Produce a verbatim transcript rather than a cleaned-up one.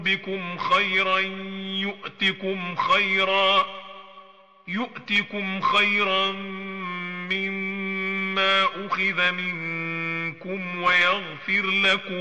بكم خيرا يؤتكم خيرا يؤتكم خيرا مما أخذ منكم ويغفر لكم